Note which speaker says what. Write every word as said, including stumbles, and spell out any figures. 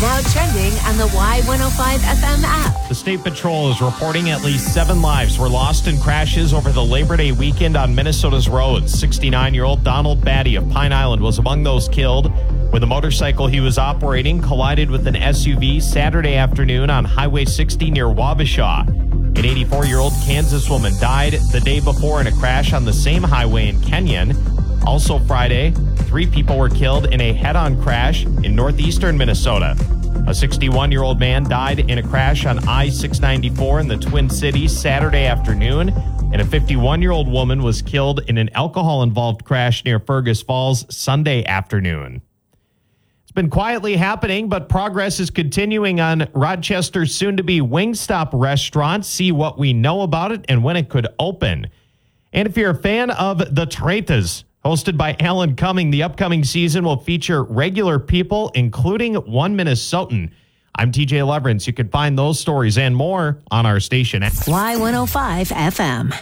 Speaker 1: Now trending on the Y one oh five F M app.
Speaker 2: The State Patrol is reporting at least seven lives were lost in crashes over the Labor Day weekend on Minnesota's roads. sixty-nine-year-old Donald Batty of Pine Island was among those killed when the motorcycle he was operating collided with an S U V Saturday afternoon on Highway sixty near Wabasha. An eighty-four-year-old Kansas woman died the day before in a crash on the same highway in Kenyon. Also Friday, three people were killed in a head-on crash in northeastern Minnesota. A sixty-one-year-old man died in a crash on I six ninety-four in the Twin Cities Saturday afternoon, and a fifty-one-year-old woman was killed in an alcohol-involved crash near Fergus Falls Sunday afternoon. It's been quietly happening, but progress is continuing on Rochester's soon-to-be Wingstop restaurant. See what we know about it and when it could open. And if you're a fan of The Tretas, hosted by Alan Cumming, the upcoming season will feature regular people, including one Minnesotan. I'm T J Leverance. You can find those stories and more on our station.
Speaker 1: Y one oh five F M.